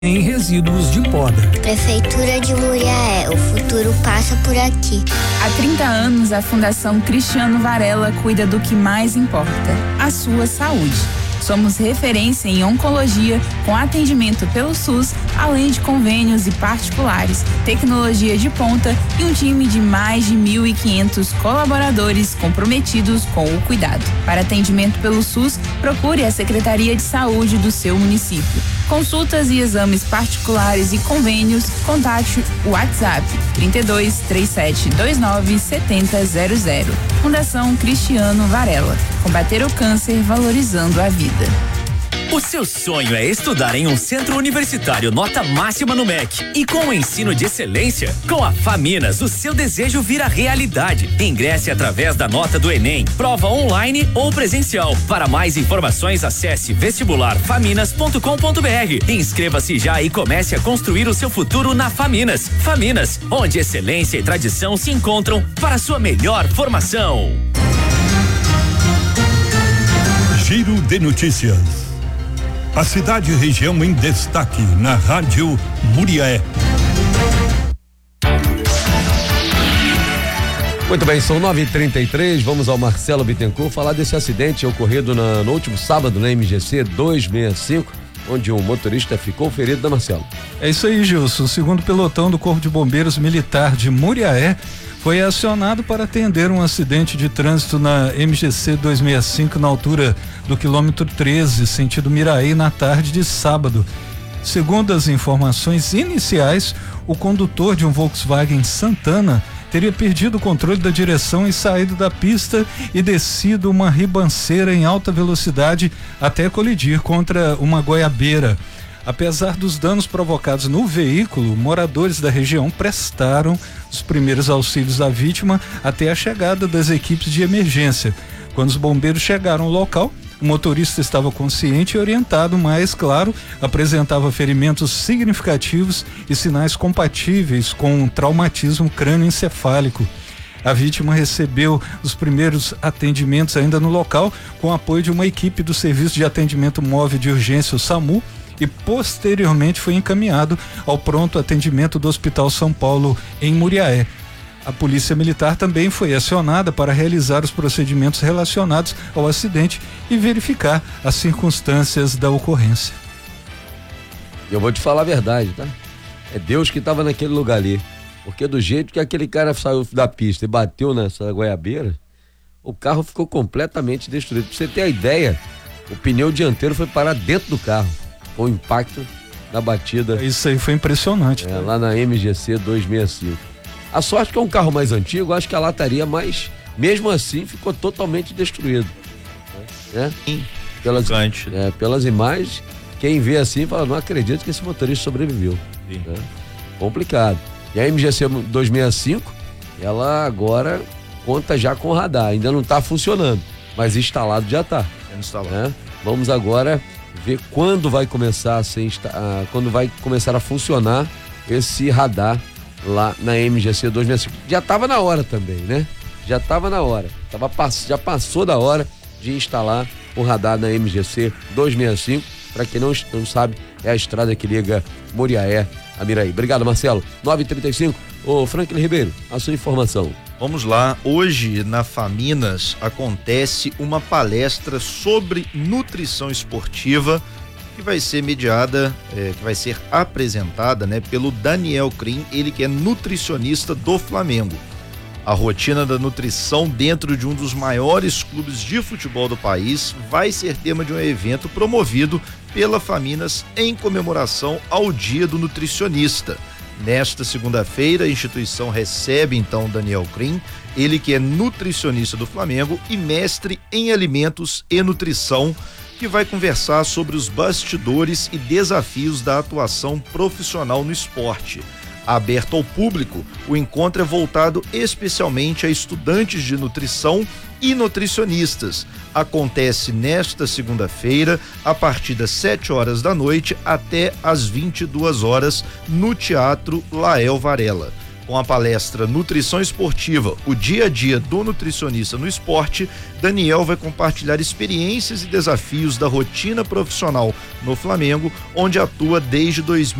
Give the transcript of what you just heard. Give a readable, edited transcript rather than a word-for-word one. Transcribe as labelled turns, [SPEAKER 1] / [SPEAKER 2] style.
[SPEAKER 1] em resíduos de poda.
[SPEAKER 2] Prefeitura de Muriaé, o futuro passa por aqui.
[SPEAKER 3] Há 30 anos, a Fundação Cristiano Varela cuida do que mais importa, a sua saúde. Somos referência em oncologia, com atendimento pelo SUS, além de convênios e particulares, tecnologia de ponta e um time de mais de 1.500 colaboradores comprometidos com o cuidado. Para atendimento pelo SUS, procure a Secretaria de Saúde do seu município. Consultas e exames particulares e convênios, contate o WhatsApp 32 3729 7000. Fundação Cristiano Varela. Combater o câncer valorizando a vida.
[SPEAKER 4] O seu sonho é estudar em um centro universitário nota máxima no MEC e com o ensino de excelência? Com a Faminas, o seu desejo vira realidade. Ingresse através da nota do Enem, prova online ou presencial. Para mais informações, acesse vestibularfaminas.com.br. Inscreva-se já e comece a construir o seu futuro na Faminas. Faminas, onde excelência e tradição se encontram para sua melhor formação.
[SPEAKER 1] Giro de notícias. A cidade e região em destaque na Rádio Muriaé.
[SPEAKER 5] Muito bem, são 9h33, vamos ao Marcelo Bittencourt falar desse acidente ocorrido no último sábado na MGC 265, onde um motorista ficou ferido, Marcelo.
[SPEAKER 6] É isso aí, Gilson. O segundo pelotão do Corpo de Bombeiros Militar de Muriaé foi acionado para atender um acidente de trânsito na MGC 265 na altura do quilômetro 13, sentido Miraí, na tarde de sábado. Segundo as informações iniciais, o condutor de um Volkswagen Santana teria perdido o controle da direção e saído da pista e descido uma ribanceira em alta velocidade até colidir contra uma goiabeira. Apesar dos danos provocados no veículo, moradores da região prestaram os primeiros auxílios à vítima até a chegada das equipes de emergência. Quando os bombeiros chegaram ao local, o motorista estava consciente e orientado, mas, claro, apresentava ferimentos significativos e sinais compatíveis com um traumatismo crânioencefálico. A vítima recebeu os primeiros atendimentos ainda no local, com apoio de uma equipe do Serviço de Atendimento Móvel de Urgência, o SAMU, e posteriormente foi encaminhado ao pronto atendimento do Hospital São Paulo em Muriaé. A Polícia Militar também foi acionada para realizar os procedimentos relacionados ao acidente e verificar as circunstâncias da ocorrência.
[SPEAKER 5] Eu vou te falar a verdade, tá? É Deus que estava naquele lugar ali, porque do jeito que aquele cara saiu da pista e bateu nessa goiabeira, o carro ficou completamente destruído. Pra você ter a ideia, o pneu dianteiro foi parar dentro do carro, com o impacto da batida.
[SPEAKER 6] Isso aí foi impressionante.
[SPEAKER 5] Lá na MGC 265. A sorte que é um carro mais antigo, acho que a lataria, mas mesmo assim ficou totalmente destruído. Né? Pelas imagens, quem vê assim fala, não acredito que esse motorista sobreviveu. Né? Complicado. E a MGC 265, ela agora conta já com radar, ainda não está funcionando, mas instalado já está. Né? Vamos agora ver quando vai começar a funcionar esse radar lá na MGC 265. Já estava na hora também, né? Já estava na hora. Já passou da hora de instalar o radar na MGC 265. Para quem não sabe, é a estrada que liga Muriaé a Miraí. Obrigado, Marcelo. 9h35. Ô, Franklin Ribeiro, a sua informação.
[SPEAKER 7] Vamos lá. Hoje, na Faminas, acontece uma palestra sobre nutrição esportiva que vai ser mediada, que vai ser apresentada, né, pelo Daniel Crin, ele que é nutricionista do Flamengo. A rotina da nutrição dentro de um dos maiores clubes de futebol do país vai ser tema de um evento promovido pela Faminas em comemoração ao Dia do Nutricionista. Nesta segunda-feira, a instituição recebe então Daniel Crin, ele que é nutricionista do Flamengo e mestre em alimentos e nutrição, que vai conversar sobre os bastidores e desafios da atuação profissional no esporte. Aberto ao público, o encontro é voltado especialmente a estudantes de nutrição e nutricionistas. Acontece nesta segunda-feira, a partir das 7 horas da noite até às 22 horas, no Teatro Lael Varela. Com a palestra Nutrição Esportiva, o dia a dia do nutricionista no esporte, Daniel vai compartilhar experiências e desafios da rotina profissional no Flamengo, onde atua desde